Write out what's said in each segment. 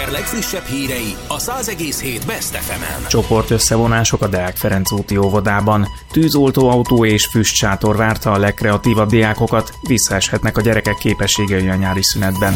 Szeptember legfrissebb hírei a 100,7 Best FM-en. Csoport összevonások a Deák Ferenc úti óvodában. Tűzoltóautó és füstsátor várta a legkreatívabb diákokat, visszaeshetnek a gyerekek képességei a nyári szünetben.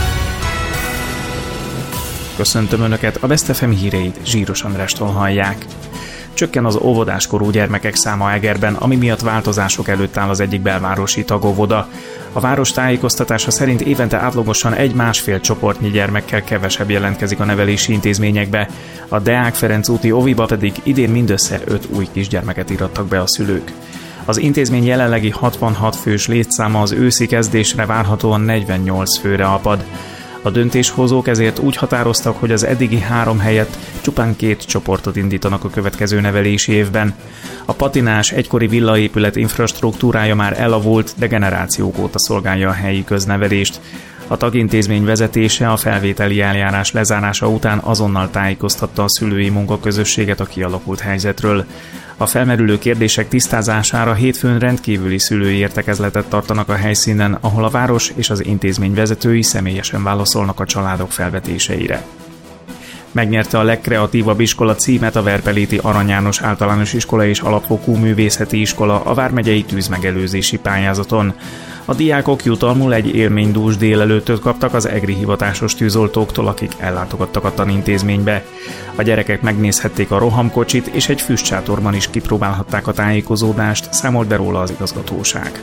Köszöntöm Önöket, a Best FM híreit Zsíros Andrástól hallják. Csökken az óvodáskorú gyermekek száma Egerben, ami miatt változások előtt áll az egyik belvárosi tagóvoda. A város tájékoztatása szerint évente átlagosan 1,5 csoportnyi gyermekkel kevesebb jelentkezik a nevelési intézményekbe. A Deák Ferenc úti óviba pedig idén mindössze 5 új kisgyermeket írattak be a szülők. Az intézmény jelenlegi 66 fős létszáma az őszi kezdésre várhatóan 48 főre apad. A döntéshozók ezért úgy határoztak, hogy az eddigi 3 helyett csupán 2 csoportot indítanak a következő nevelési évben. A patinás egykori villaépület infrastruktúrája már elavult, de generációk óta szolgálja a helyi köznevelést. A tagintézmény vezetése a felvételi eljárás lezárása után azonnal tájékoztatta a szülői munkaközösséget a kialakult helyzetről. A felmerülő kérdések tisztázására hétfőn rendkívüli szülői értekezletet tartanak a helyszínen, ahol a város és az intézmény vezetői személyesen válaszolnak a családok felvetéseire. Megnyerte a legkreatívabb iskola címet a Verpeléti Arany János Általános Iskola és Alapfokú Művészeti Iskola a vármegyei tűzmegelőzési pályázaton. A diákok jutalmul egy élménydús délelőttöt kaptak az egri hivatásos tűzoltóktól, akik ellátogattak a tanintézménybe. A gyerekek megnézhették a rohamkocsit, és egy füstsátorban is kipróbálhatták a tájékozódást, számolt be róla az igazgatóság.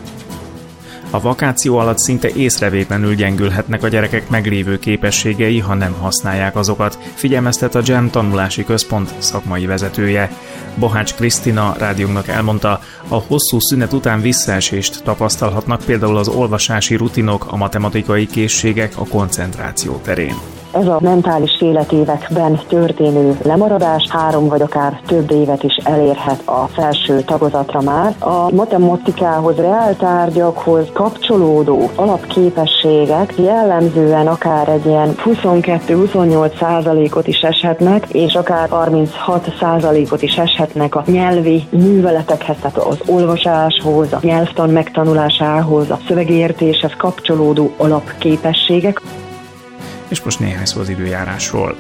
A vakáció alatt szinte észrevétlenül gyengülhetnek a gyerekek meglévő képességei, ha nem használják azokat, figyelmeztet a GEM tanulási központ szakmai vezetője. Bohács Krisztina rádiónknak elmondta, a hosszú szünet után visszaesést tapasztalhatnak például az olvasási rutinok, a matematikai készségek, a koncentráció terén. Ez a mentális életévekben történő lemaradás 3 vagy akár több évet is elérhet a felső tagozatra már. A matematikához, reáltárgyakhoz kapcsolódó alapképességek jellemzően akár egy ilyen 22-28%-ot is eshetnek, és akár 36%-ot is eshetnek a nyelvi műveletekhez, tehát az olvasáshoz, a nyelvtan megtanulásához, a szövegértéshez kapcsolódó alapképességek. És most néhány szó az időjárásról.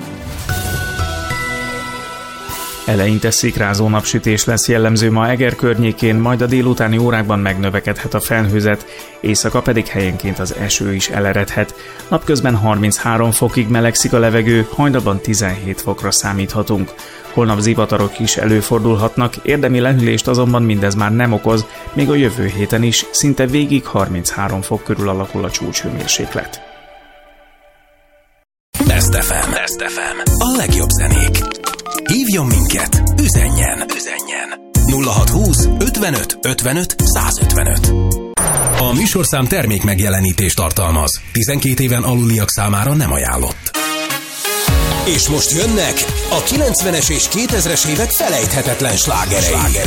Eleinte szikrázó napsütés lesz jellemző ma Eger környékén, majd a délutáni órákban megnövekedhet a felhőzet, éjszaka pedig helyenként az eső is eleredhet. Napközben 33 fokig melegszik a levegő, hajnalban 17 fokra számíthatunk. Holnap zivatarok is előfordulhatnak, érdemi lehűlést azonban mindez már nem okoz, még a jövő héten is szinte végig 33 fok körül alakul a csúcshőmérséklet. Best FM. A legjobb zenék. Hívjon minket, üzenjen. 0620 55 55 155. A műsorszám termék megjelenítést tartalmaz. 12 éven aluliak számára nem ajánlott. És most jönnek a 90-es és 2000-es évek felejthetetlen slágerei.